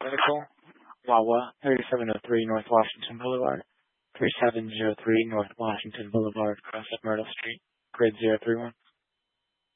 Medical, Wawa, 3703 North Washington Boulevard, 3703 North Washington Boulevard, across at Myrtle Street, grid 031.